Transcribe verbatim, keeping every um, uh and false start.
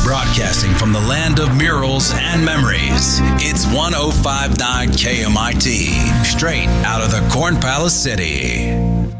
Broadcasting from the land of murals and memories, it's one oh five point nine K M I T, straight out of the Corn Palace City.